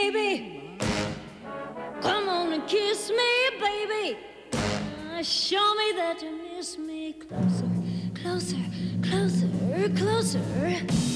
baby. Come on and kiss me, baby. Show me that you miss me. Closer, closer, closer, closer.